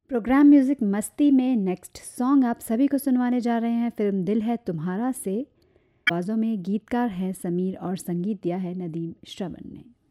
Programme music मस्ती में next song आप सभी को सुनवाने जा रहे हैं फिल्म दिल है तुम्हारा से। आवाज़ों में गीतकार है समीर और संगीत दिया है नदीम श्रवण ने।